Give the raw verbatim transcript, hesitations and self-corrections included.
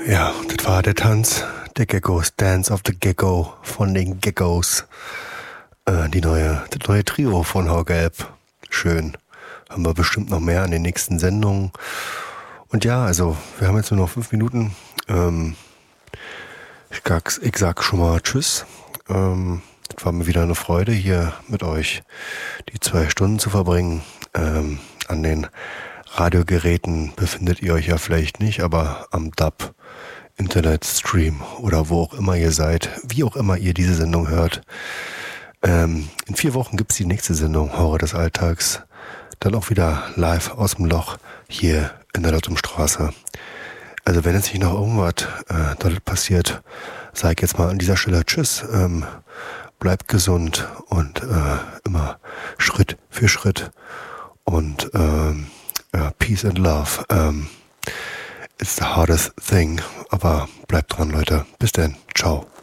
Ja, das war der Tanz der Geckos, Dance of the Gecko von den Geckos. Äh, die neue, das neue Trio von Haugelb. Schön. Haben wir bestimmt noch mehr an den nächsten Sendungen. Und ja, also, wir haben jetzt nur noch fünf Minuten. Ähm, ich, sag, ich sag schon mal Tschüss. Ähm, das war mir wieder eine Freude, hier mit euch die zwei Stunden zu verbringen. Ähm, an den Radiogeräten befindet ihr euch ja vielleicht nicht, aber am D A B, Internetstream oder wo auch immer ihr seid, wie auch immer ihr diese Sendung hört. Ähm, in vier Wochen gibt's die nächste Sendung, Horror des Alltags. Dann auch wieder live aus dem Loch hier in der Lottumstraße. Also wenn jetzt nicht noch irgendwas äh, dort passiert, sage ich jetzt mal an dieser Stelle Tschüss. Ähm, bleibt gesund und äh, immer Schritt für Schritt. Und ähm, ja, Peace and Love. Ähm, it's the hardest thing. Aber bleibt dran, Leute. Bis dann. Ciao.